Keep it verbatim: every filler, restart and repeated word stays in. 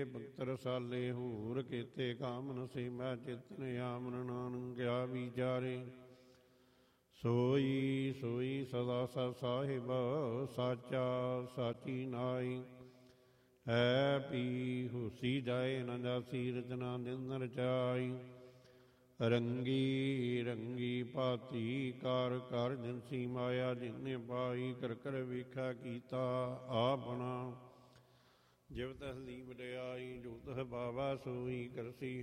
ਪੁੱਤਰ ਰਸਾਲੇ ਹੂਰ ਕੀਤੇ ਕਾਮਨ ਸੇ ਮੈਂ ਚਿਤਨ ਆਮਨ ਨਾਨਕ ਗਿਆ ਵਿਚਾਰੇ। ਸੋਈ ਸੋਈ ਸਦਾ ਸਤ ਸਾਹਿਬ ਸਾਚਾ ਸਾਚੀ ਨਾਈ। ਹੈ ਪੀ ਹੁਸੀ ਜਾਏ ਨ ਜਾਸੀ ਰਚਨਾ ਦਿਨ ਰਚਾਈ। ਰੰਗੀ ਰੰਗੀ ਭਾਤੀ ਕਾਰ ਕਰ ਜਿਨਸੀ ਮਾਇਆ ਜਿਨੇ ਪਾਈ। ਕਰ ਕਰ ਵੇਖਾ ਕੀਤਾ ਆਪਣਾ ਜਿਵ ਤਸਦੀ ਵਡਿਆਈ। ਜੋ ਤਹ ਬਾਵਾ ਸੋਈ ਕਰਸੀ